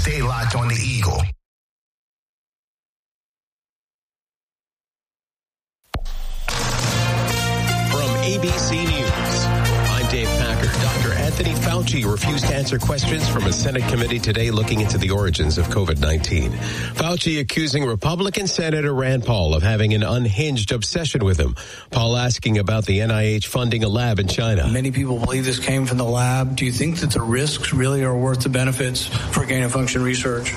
Stay locked on the Eagle. From ABC News, I'm Dave Packer. Dr. Anthony Fauci refused to answer questions from a Senate committee today looking into the origins of COVID-19. Fauci accusing Republican Senator Rand Paul of having an unhinged obsession with him. Paul asking about the NIH funding a lab in China. Many people believe this came from the lab. Do you think that the risks really are worth the benefits for gain-of-function research?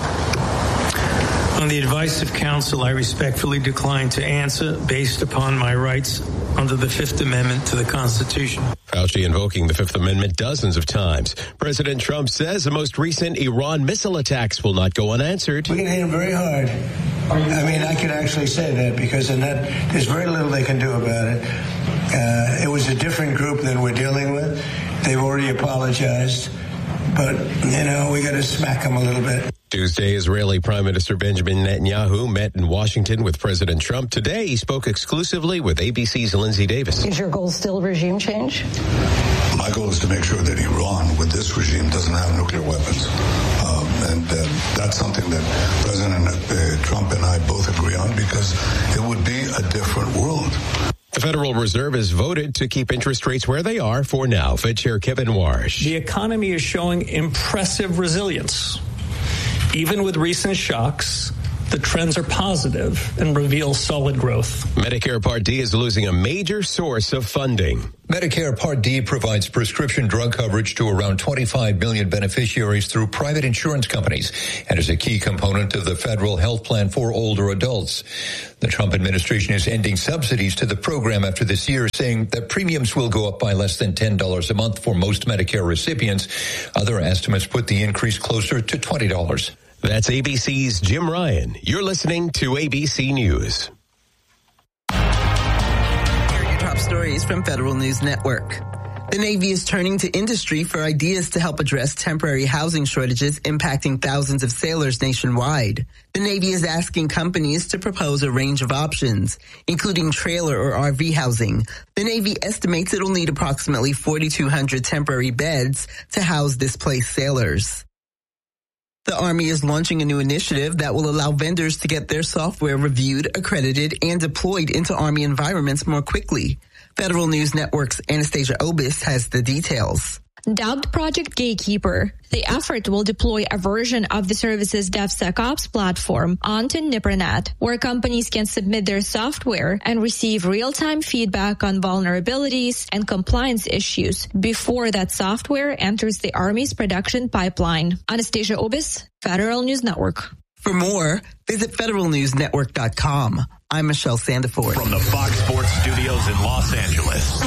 On the advice of counsel, I respectfully decline to answer based upon my rights under the Fifth Amendment to the Constitution. Fauci invoking the Fifth Amendment dozens of times. President Trump says the most recent Iran missile attacks will not go unanswered. We're going to hit them very hard. I mean, I can actually say that because in that there's very little they can do about it. It was a different group than we're dealing with. They've already apologized. But, you know, we got to smack them a little bit. Tuesday, Israeli Prime Minister Benjamin Netanyahu met in Washington with President Trump. Today, he spoke exclusively with ABC's Lindsay Davis. Is your goal still regime change? My goal is to make sure that Iran, with this regime, doesn't have nuclear weapons. And that's something that President Trump and I both agree on because it would be a different world. The Federal Reserve has voted to keep interest rates where they are for now. Fed Chair Kevin Warsh. The economy is showing impressive resilience. Even with recent shocks, the trends are positive and reveal solid growth. Medicare Part D is losing a major source of funding. Medicare Part D provides prescription drug coverage to around 25 million beneficiaries through private insurance companies and is a key component of the federal health plan for older adults. The Trump administration is ending subsidies to the program after this year, saying that premiums will go up by less than $10 a month for most Medicare recipients. Other estimates put the increase closer to $20. That's ABC's Jim Ryan. You're listening to ABC News. Here are your top stories from Federal News Network. The Navy is turning to industry for ideas to help address temporary housing shortages impacting thousands of sailors nationwide. The Navy is asking companies to propose a range of options, including trailer or RV housing. The Navy estimates it'll need approximately 4,200 temporary beds to house displaced sailors. The Army is launching a new initiative that will allow vendors to get their software reviewed, accredited, and deployed into Army environments more quickly. Federal News Network's Anastasia Obis has the details. Dubbed Project Gatekeeper, the effort will deploy a version of the service's DevSecOps platform onto NIPRNet, where companies can submit their software and receive real-time feedback on vulnerabilities and compliance issues before that software enters the Army's production pipeline. Anastasia Obis, Federal News Network. For more, visit federalnewsnetwork.com. I'm Michelle Sandiford. From the Fox Sports Studios in Los Angeles,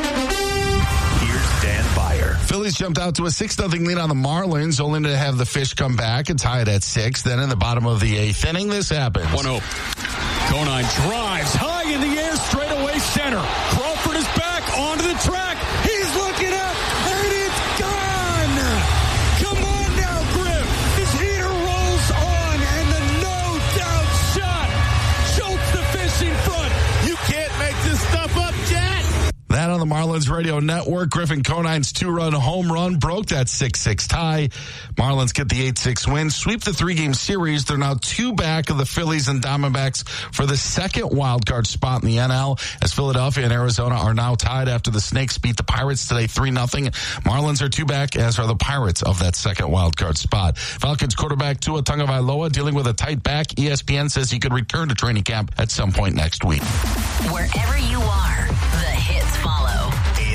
here's Dan Byer. Phillies jumped out to a 6-0 lead on the Marlins, only to have the Fish come back and tie it at 6. Then in the bottom of the 8th inning, this happens. 1-0. Conine drives high in the air, straight away center. Crawford is back onto the track. He's looking up, and it's gone. Come on now, Griff. His heater rolls on, and the no-doubt shot jolts the Fish in front. You can't make this stuff up, Jack. That on the Marlins radio network. Griffin Conine's 2-run home run broke that 6-6 tie. Marlins get the 8-6 win, sweep the 3-game series. They're now 2 back of the Phillies and Diamondbacks for the second wildcard spot in the NL, as Philadelphia and Arizona are now tied after the Snakes beat the Pirates today 3-0. Marlins are 2 back, as are the Pirates of that second wildcard spot. Falcons quarterback Tua Tagovailoa dealing with a tight back. ESPN says he could return to training camp at some point next week. Wherever you are, the hits follow.